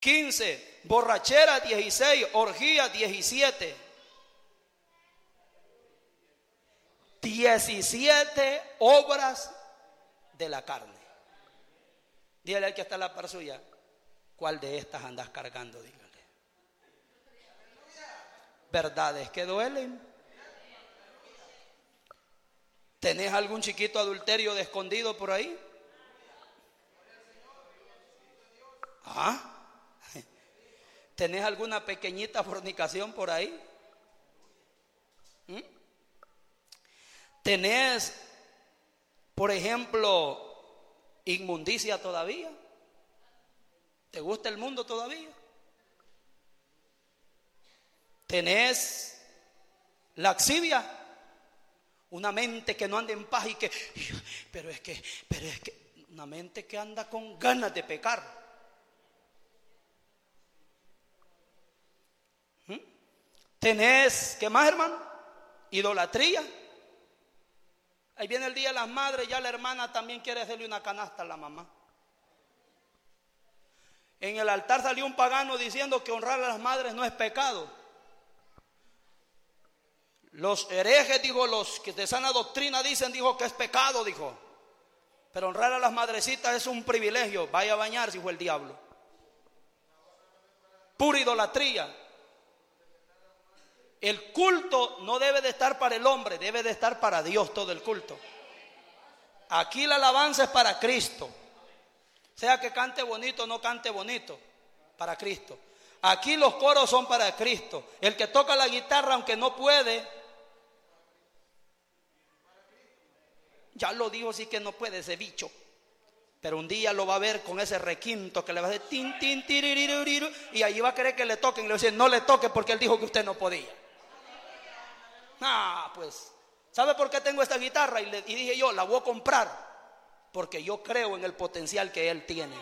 15, borrachera 16, orgía 17. 17 obras de la carne. Dígale al que está a la par suya, ¿cuál de estas andas cargando? Dígale. Verdades que duelen. ¿Tenés algún chiquito adulterio de escondido por ahí? ¿Ah? ¿Tenés alguna pequeñita fornicación por ahí? ¿Tenés, por ejemplo, inmundicia todavía? ¿Te gusta el mundo todavía? ¿Tenés laxivia? Una mente que no anda en paz y que, pero es que, una mente que anda con ganas de pecar. ¿Tenés, qué más, hermano? Idolatría. Ahí viene el Día de las Madres, ya la hermana también quiere hacerle una canasta a la mamá. En el altar salió un pagano diciendo que honrar a las madres no es pecado. Los herejes, dijo, los que de sana doctrina dicen, dijo que es pecado, dijo. Pero honrar a las madrecitas es un privilegio. Vaya a bañarse, dijo el diablo. Pura idolatría. El culto no debe de estar para el hombre, debe de estar para Dios todo el culto. Aquí la alabanza es para Cristo. Sea que cante bonito o no cante bonito, para Cristo. Aquí los coros son para Cristo. El que toca la guitarra, aunque no puede, ya lo dijo, sí que no puede ese bicho. Pero un día lo va a ver con ese requinto que le va a decir tin, tin, tiriririru, y allí va a querer que le toquen. Y le va a decir, no le toque porque él dijo que usted no podía. Pues, ¿sabe por qué tengo esta guitarra? Y dije yo, la voy a comprar porque yo creo en el potencial que él tiene.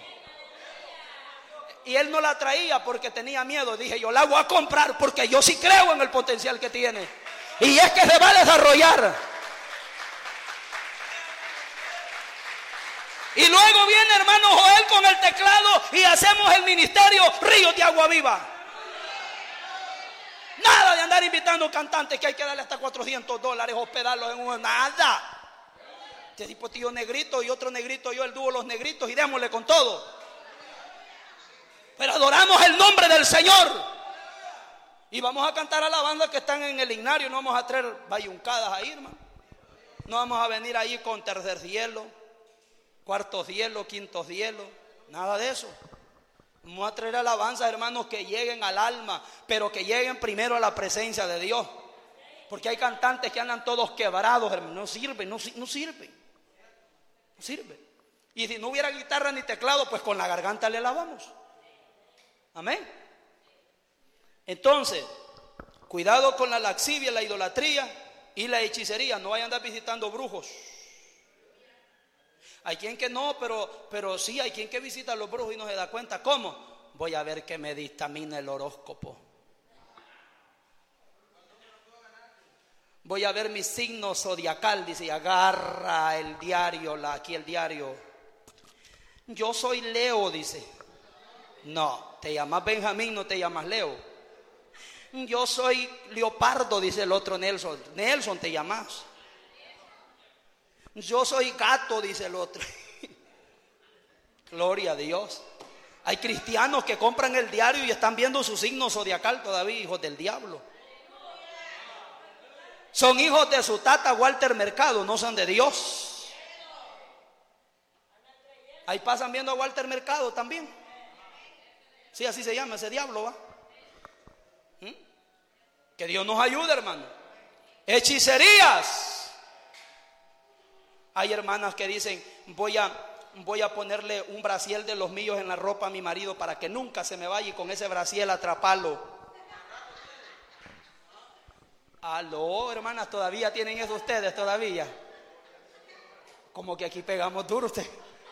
Y él no la traía porque tenía miedo. Dije yo, la voy a comprar porque yo sí creo en el potencial que tiene. Y es que se va a desarrollar. Y luego viene hermano Joel con el teclado y hacemos el ministerio Ríos de Agua Viva. Nada de andar invitando cantantes que hay que darle hasta $400, hospedarlos en un... Nada. Este tipo tío negrito y otro negrito, yo el dúo Los Negritos, y démosle con todo. Pero adoramos el nombre del Señor. Y vamos a cantar a la banda que están en el himnario. No vamos a traer bayuncadas ahí, hermano. No vamos a venir ahí con tercer cielo, cuarto cielo, quinto cielo. Nada de eso. Vamos a traer alabanzas, hermanos, que lleguen al alma, pero que lleguen primero a la presencia de Dios. Porque hay cantantes que andan todos quebrados, hermano. No sirve. Y si no hubiera guitarra ni teclado, pues con la garganta le alabamos. Amén. Entonces, cuidado con la laxivia, la idolatría y la hechicería. No vayan a andar visitando brujos. Hay quien que no, pero sí, hay quien que visita a los brujos y no se da cuenta. ¿Cómo? Voy a ver que me dictamina el horóscopo. Voy a ver mi signo zodiacal. Dice, y agarra el diario, aquí el diario. Yo soy Leo, dice. No, te llamas Benjamín, no te llamas Leo. Yo soy Leopardo, dice el otro Nelson. Nelson te llamas. Yo soy Gato, dice el otro. Gloria a Dios. Hay cristianos que compran el diario y están viendo su signo zodiacal todavía, hijos del diablo. Son hijos de su tata Walter Mercado, no son de Dios. Ahí pasan viendo a Walter Mercado también. Sí, así se llama ese diablo, ¿va? Que Dios nos ayude, hermano. Hechicerías. Hay hermanas que dicen, voy a ponerle un brasiel de los míos en la ropa a mi marido para que nunca se me vaya y con ese brasiel atraparlo. Aló, hermanas, todavía tienen eso ustedes, todavía. Como que aquí pegamos duro usted.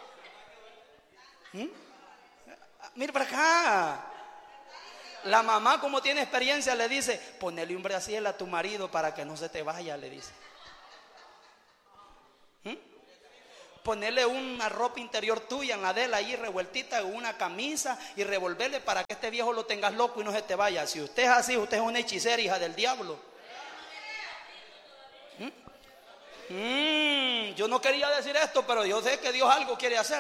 Mira para acá. La mamá, como tiene experiencia, le dice, ponele un brasiel a tu marido para que no se te vaya, le dice. ponerle una ropa interior tuya en la de él ahí revueltita, una camisa y revolverle para que este viejo lo tengas loco y no se te vaya. Si usted es así, usted es una hechicera, hija del diablo. Yo no quería decir esto, pero yo sé que Dios algo quiere hacer.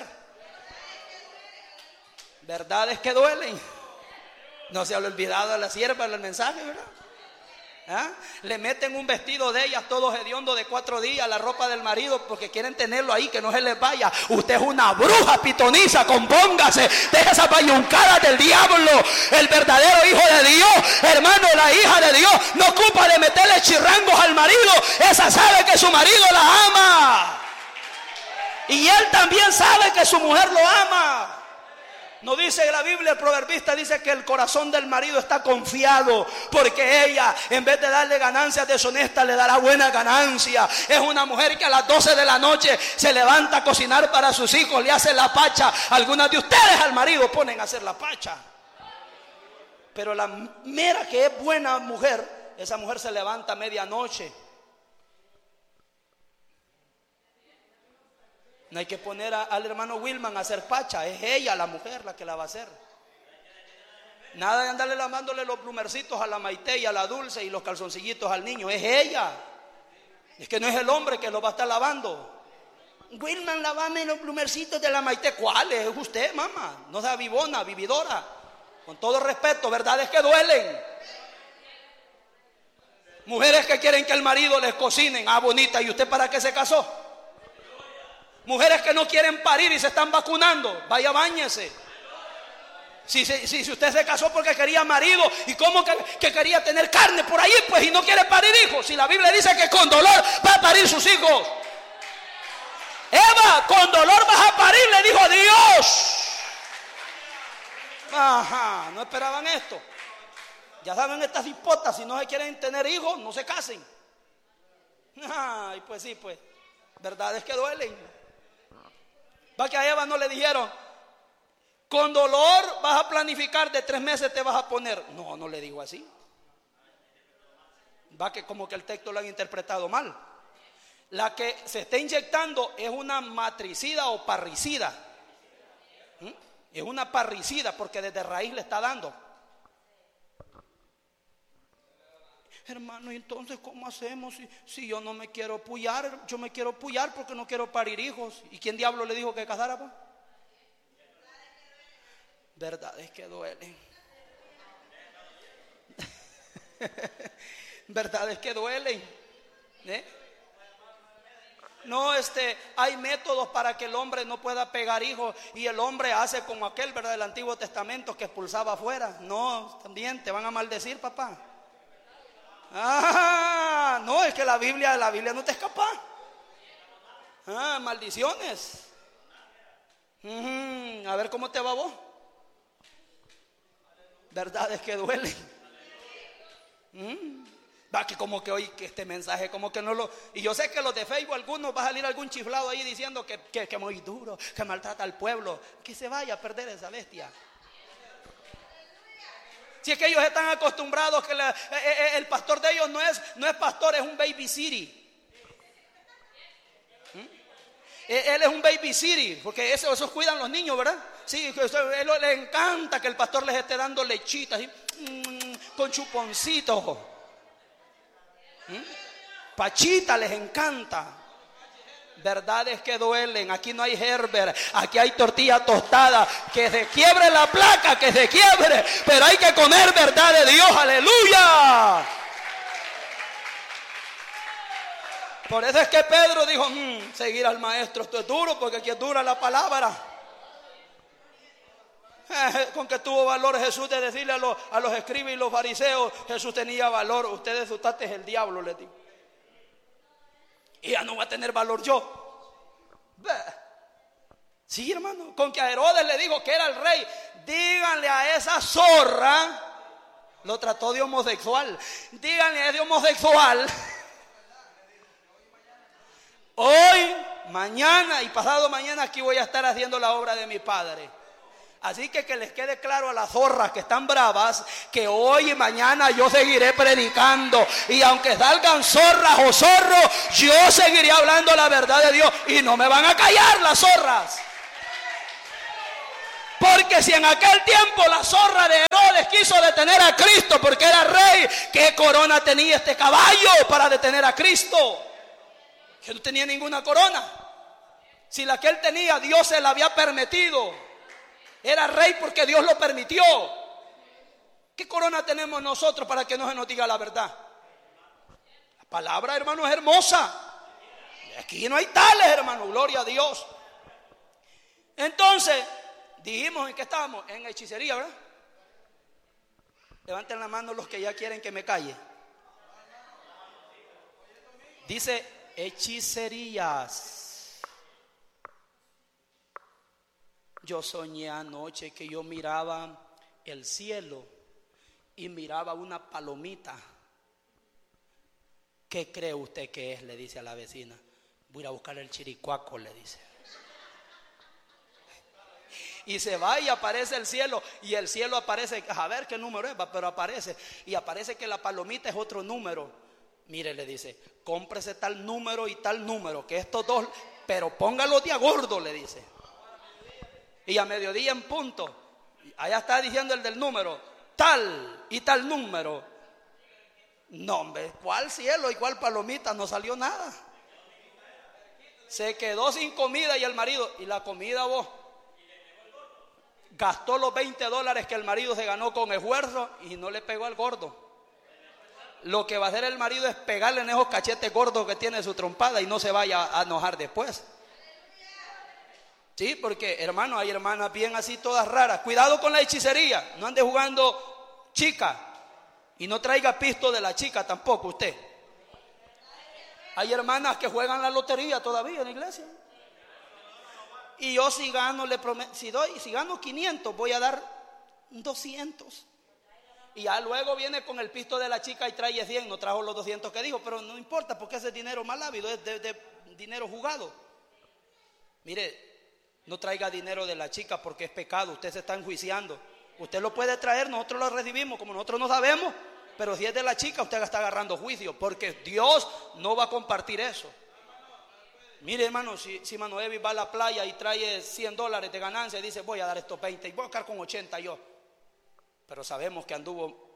Verdades que duelen. No se ha olvidado a la sierva el mensaje, ¿verdad? ¿Ah? Le meten un vestido de ellas todos hediondo de 4 días, la ropa del marido, porque quieren tenerlo ahí, que no se les vaya. Usted es una bruja pitoniza, compóngase, deja esa bayuncadas del diablo. El verdadero hijo de Dios, hermano, la hija de Dios, no ocupa de meterle chirrangos al marido. Esa sabe que su marido la ama, y él también sabe que su mujer lo ama. No dice la Biblia, el proverbista dice que el corazón del marido está confiado, porque ella, en vez de darle ganancias deshonestas, le dará buena ganancia. Es una mujer que a las 12 de la noche se levanta a cocinar para sus hijos, le hace la pacha. Algunas de ustedes al marido ponen a hacer la pacha, pero la mera que es buena mujer, esa mujer se levanta a medianoche. No hay que poner al hermano Wilman a hacer pacha, es ella la mujer la que la va a hacer. Nada de andarle lavándole los plumercitos a la Maite y a la Dulce y los calzoncillitos al niño, es ella. Es que no es el hombre que lo va a estar lavando. Wilman, lavame los plumercitos de la Maite. ¿Cuáles? Es usted, mamá. No sea vivona, vividora. Con todo respeto, verdades que duelen. Mujeres que quieren que el marido les cocinen. Ah, bonita, ¿y usted para qué se casó? Mujeres que no quieren parir y se están vacunando. Vaya, báñese. Si usted se casó porque quería marido, ¿y cómo que quería tener carne por ahí? Pues, y no quiere parir hijos. Si la Biblia dice que con dolor va a parir sus hijos. Eva, con dolor vas a parir, le dijo Dios. Ajá, no esperaban esto. Ya saben estas hipotas, si no se quieren tener hijos, no se casen. Ay, pues sí, pues. Verdades que duelen. Va que a Eva no le dijeron, con dolor vas a planificar, de 3 meses te vas a poner. No, no le digo así. Va que como que el texto lo han interpretado mal. La que se está inyectando es una matricida o parricida. Es una parricida porque desde raíz le está dando. Hermano, ¿y entonces cómo hacemos si yo no me quiero puyar? Yo me quiero puyar porque no quiero parir hijos. ¿Y quién diablo le dijo que casara? Pues? Verdades que duelen. Verdades que duelen. No, hay métodos para que el hombre no pueda pegar hijos, y el hombre hace como aquel, ¿verdad?, del Antiguo Testamento que expulsaba afuera. No, también te van a maldecir, papá. Ah, no, es que la Biblia no te escapa. Ah, maldiciones. A ver cómo te va vos. Verdades que duelen. Va que como que hoy que este mensaje como que no lo... Y yo sé que los de Facebook, algunos va a salir algún chiflado ahí diciendo que muy duro, que maltrata al pueblo. Que se vaya a perder esa bestia. Si es que ellos están acostumbrados que el pastor de ellos no es pastor, es un baby city. Él es un baby city, porque esos cuidan los niños, ¿verdad? Sí, a él le encanta que el pastor les esté dando lechitas con chuponcitos. Pachita les encanta. Verdades que duelen. Aquí no hay Gerber, aquí hay tortilla tostada. Que se quiebre la placa, que se quiebre, pero hay que comer verdad de Dios. Aleluya. Por eso es que Pedro dijo, seguir al maestro, esto es duro, porque aquí es dura la palabra. Con que tuvo valor Jesús de decirle a los escribas y los fariseos, Jesús tenía valor. Ustedes asustaste el diablo, les digo. Y ya no va a tener valor yo. Sí, hermano, con que a Herodes le dijo que era el rey. Díganle a esa zorra, lo trató de homosexual. Díganle a ese homosexual, hoy, mañana y pasado mañana aquí voy a estar haciendo la obra de mi padre. Así que les quede claro a las zorras que están bravas, que hoy y mañana yo seguiré predicando. Y aunque salgan zorras o zorros, yo seguiré hablando la verdad de Dios. Y no me van a callar las zorras. Porque si en aquel tiempo la zorra de Herodes quiso detener a Cristo porque era rey, ¿qué corona tenía este caballo para detener a Cristo? Que no tenía ninguna corona. Si la que él tenía, Dios se la había permitido. Era rey porque Dios lo permitió. ¿Qué corona tenemos nosotros para que no se nos diga la verdad? La palabra, hermano, es hermosa. Aquí no hay tales, hermano, gloria a Dios. Entonces, dijimos en qué estábamos, en hechicería, ¿verdad? Levanten la mano los que ya quieren que me calle. Dice hechicerías. Yo soñé anoche que yo miraba el cielo y miraba una palomita. ¿Qué cree usted que es? Le dice a la vecina. Voy a ir a buscar el chiricuaco, le dice. Y se va y aparece el cielo. Y el cielo aparece, a ver qué número es, pero aparece. Y aparece que la palomita es otro número. Mire, le dice, cómprese tal número y tal número, que estos dos, pero póngalo de a gordo, le dice. Y a mediodía en punto, allá está diciendo el del número, tal y tal número. No, hombre, ¿cuál cielo y cuál palomita? No salió nada. Se quedó sin comida y el marido, ¿y la comida vos? Gastó los $20 que el marido se ganó con esfuerzo y no le pegó al gordo. Lo que va a hacer el marido es pegarle en esos cachetes gordos que tiene su trompada y no se vaya a enojar después. Sí, porque hermano, hay hermanas bien así todas raras. Cuidado con la hechicería. No ande jugando chica. Y no traiga pisto de la chica tampoco usted. Hay hermanas que juegan la lotería todavía en la iglesia. Y yo si gano, le prometo, si gano 500, voy a dar 200. Y ya luego viene con el pisto de la chica y trae 100. No trajo los 200 que dijo, pero no importa porque ese dinero mal habido, es de dinero jugado. Mire, no traiga dinero de la chica porque es pecado, usted se está enjuiciando. Usted lo puede traer, nosotros lo recibimos, como nosotros no sabemos, pero si es de la chica usted está agarrando juicio, porque Dios no va a compartir eso. Mire, hermano, si Manoel va a la playa y trae $100 de ganancia y dice voy a dar estos 20 y voy a quedar con 80 yo, pero sabemos que anduvo.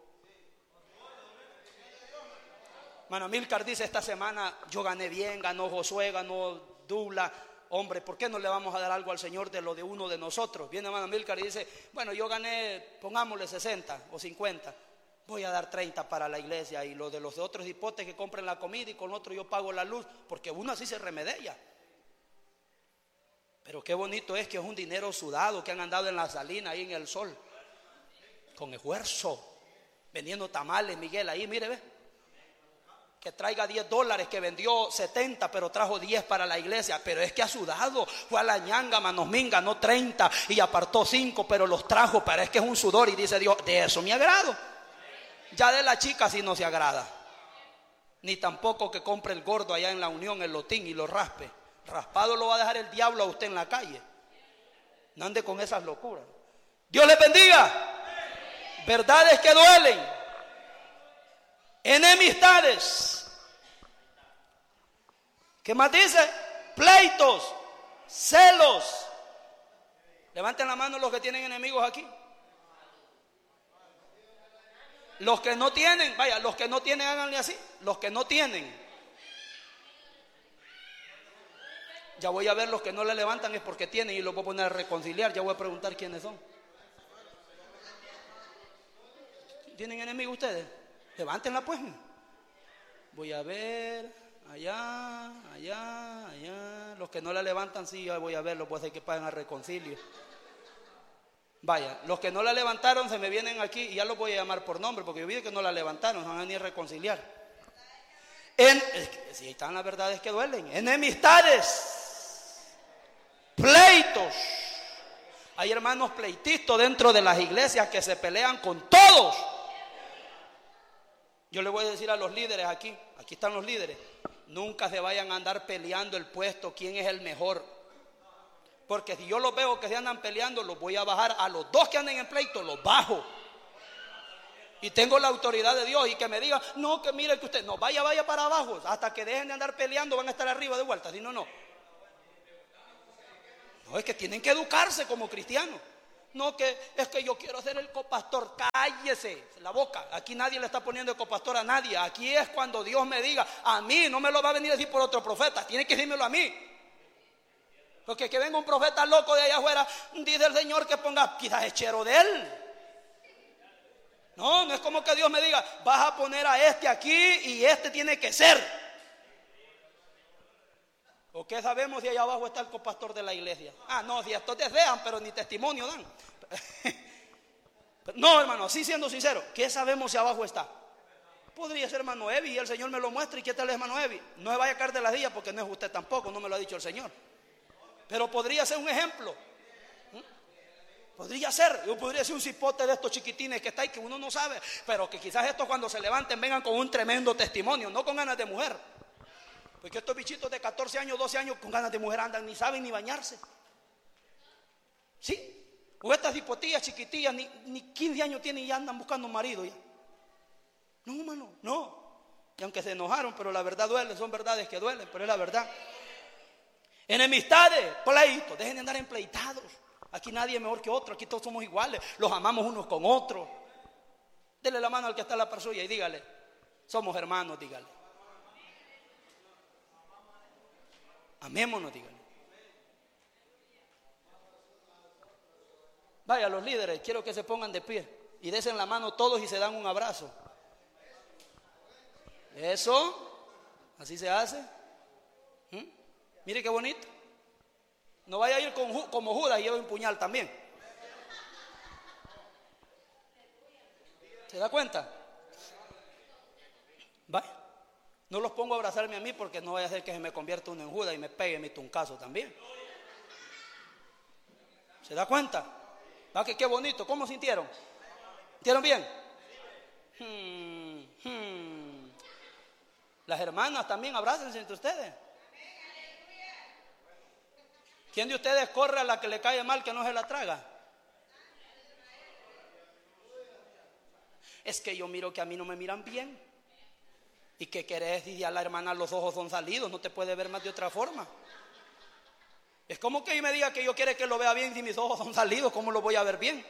Hermano Milcar dice esta semana yo gané bien, ganó Josué, ganó Dula. Hombre, ¿por qué no le vamos a dar algo al Señor de lo de uno de nosotros? Viene hermano Milcar y dice, bueno, yo gané, pongámosle 60 o 50, voy a dar 30 para la iglesia y lo de los otros hipotes que compren la comida y con otro yo pago la luz, porque uno así se remedia. Pero qué bonito es que es un dinero sudado que han andado en la salina ahí en el sol, con esfuerzo, vendiendo tamales, Miguel, ahí mire, ve. Que traiga $10 que vendió 70 pero trajo 10 para la iglesia, pero es que ha sudado, fue a la ñanga, manosminga, ganó 30 y apartó 5 pero los trajo, pero es que es un sudor y dice Dios, de eso me agrado. Ya de la chica sí no se agrada, ni tampoco que compre el gordo allá en la Unión, el lotín y lo raspe, raspado lo va a dejar el diablo a usted en la calle. No ande con esas locuras. Dios les bendiga. Verdades que duelen. Enemistades. ¿Qué más dice? Pleitos, celos. Levanten la mano los que tienen enemigos aquí. Los que no tienen, vaya, los que no tienen háganle así. Los que no tienen. Ya voy a ver los que no le levantan es porque tienen y los voy a poner a reconciliar. Ya voy a preguntar quiénes son. ¿Tienen enemigos ustedes? Levántenla pues. Voy a ver, allá. Los que no la levantan, sí, ya voy a ver, los voy a hacer que paguen a reconcilio. Vaya, los que no la levantaron se me vienen aquí y ya los voy a llamar por nombre, porque yo vi que no la levantaron, no van a ni a reconciliar. Si están las verdades que duelen. Enemistades, pleitos. Hay hermanos pleitistas dentro de las iglesias que se pelean con todos. Yo le voy a decir a los líderes aquí están los líderes, nunca se vayan a andar peleando el puesto, quién es el mejor, Porque si yo los veo que se andan peleando, los voy a bajar. A los dos que anden en pleito, los bajo. Y tengo la autoridad de Dios. Y que me diga, no, que mire que usted, no, vaya para abajo. Hasta que dejen de andar peleando, van a estar arriba de vuelta. Si no, no. No, es que tienen que educarse como cristianos. No, que es que yo quiero ser el copastor. Cállese la boca. Aquí nadie le está poniendo el copastor a nadie. Aquí es cuando Dios me diga. A mí no me lo va a venir a decir por otro profeta. Tiene que decírmelo a mí. Porque que venga un profeta loco de allá afuera, dice el Señor que ponga, quizás es chero de él. No, no es como que Dios me diga, vas a poner a este aquí y este tiene que ser. ¿O qué sabemos si allá abajo está el copastor de la iglesia? Ah, no, si estos desean, pero ni testimonio dan. No, hermano, así siendo sincero, ¿qué sabemos si abajo está? Podría ser hermano Evi y el Señor me lo muestra. ¿Y qué tal es hermano Evi? No se vaya a caer de la silla porque no es usted tampoco, no me lo ha dicho el Señor. Pero podría ser un ejemplo. Podría ser, yo podría ser un cipote de estos chiquitines que está ahí, que uno no sabe, pero que quizás estos cuando se levanten vengan con un tremendo testimonio, no con ganas de mujer. Porque estos bichitos de 14 años, 12 años con ganas de mujer andan, ni saben ni bañarse. ¿Sí? O estas cipotillas chiquitillas, ni 15 años tienen y ya andan buscando un marido ya. No, hermano, no. Y aunque se enojaron, pero la verdad duele, son verdades que duelen, pero es la verdad. Enemistades, pleitos, dejen de andar empleitados. Aquí nadie es mejor que otro, aquí todos somos iguales, los amamos unos con otros. Dele la mano al que está a la par suya y dígale, somos hermanos, dígale. Amémonos, dígale. Vaya, los líderes, quiero que se pongan de pie y desen la mano todos y se dan un abrazo. Eso, así se hace. Mire qué bonito. No vaya a ir como Judas y lleva un puñal también. ¿Se da cuenta? Vaya. No los pongo a abrazarme a mí porque no vaya a hacer que se me convierta uno en Judas y me pegue mi tuncazo también. ¿Se da cuenta? ¿Va que qué bonito? ¿Cómo sintieron? ¿Sintieron bien? Las hermanas también abrácense entre ustedes. ¿Quién de ustedes corre a la que le cae mal que no se la traga? Es que yo miro que a mí no me miran bien. ¿Y qué querés? Y a la hermana los ojos son salidos, no te puede ver más de otra forma. Es como que yo me diga que yo quiero que lo vea bien si mis ojos son salidos, ¿cómo lo voy a ver bien?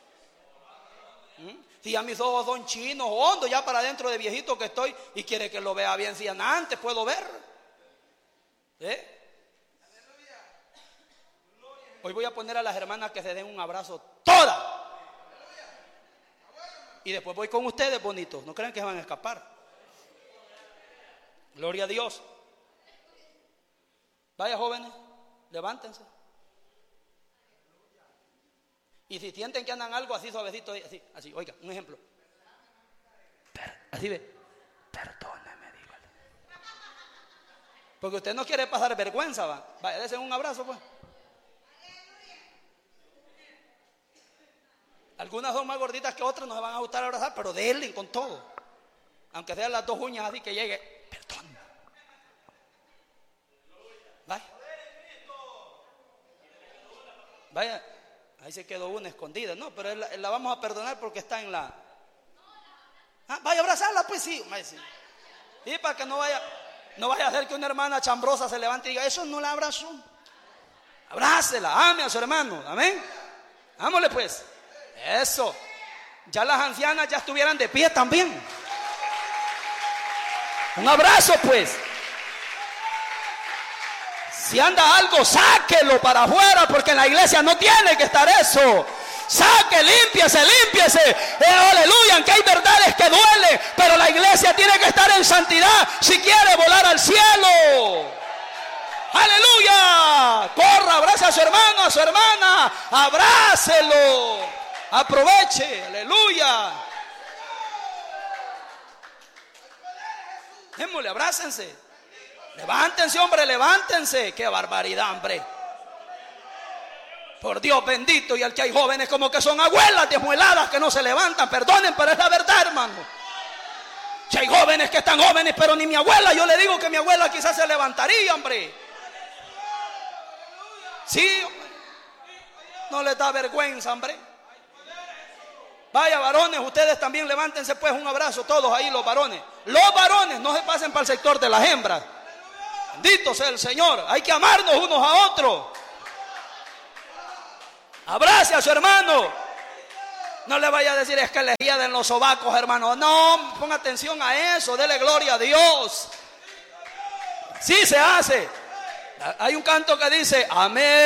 Si ya mis ojos son chinos, hondos, ya para adentro de viejito que estoy, y quiere que lo vea bien si antes puedo ver. Hoy voy a poner a las hermanas que se den un abrazo todas. Y después voy con ustedes bonitos. No crean que se van a escapar. Gloria a Dios. Vaya jóvenes, levántense. Y si sienten que andan algo así suavecito, así, oiga, un ejemplo. Así ve. Perdóneme, dígale. Porque usted no quiere pasar vergüenza, va. Vaya, dense un abrazo, pues. Algunas son más gorditas que otras, no se van a gustar abrazar, pero denle con todo. Aunque sean las dos uñas así que llegue. Perdón. Vaya. Vaya. Ahí se quedó una escondida. No, pero la vamos a perdonar porque está en la... vaya a abrazarla, pues sí. Sí, para que no vaya a hacer que una hermana chambrosa se levante y diga, eso no la abrazó. Abrácela, ame a su hermano. Amén. Vámonos pues. Eso. Ya las ancianas ya estuvieran de pie también. Un abrazo pues. Si anda algo, sáquelo para afuera, porque en la iglesia no tiene que estar eso. Saque, límpiese. Aleluya, aunque hay verdades que duelen, pero la iglesia tiene que estar en santidad si quiere volar al cielo. Aleluya. Corra, abrace a su hermano, a su hermana. Abrácelo. Aproveche, aleluya. Démosle, abrácense. Levántense, hombre, levántense. Qué barbaridad, hombre. Por Dios bendito. Y al que hay jóvenes como que son abuelas desmueladas que no se levantan. Perdonen, pero es la verdad, hermano. Si hay jóvenes que están jóvenes, pero ni mi abuela. Yo le digo que mi abuela quizás se levantaría, hombre. Sí, hombre. No les da vergüenza, hombre. Vaya, varones, ustedes también levántense pues, un abrazo todos ahí, los varones. Los varones no se pasen para el sector de las hembras. Bendito sea el Señor. Hay que amarnos unos a otros. Abrace a su hermano. No le vaya a decir es que le hieden los sobacos, hermano. No, ponga atención a eso. Dele gloria a Dios. Sí se hace. Hay un canto que dice amén.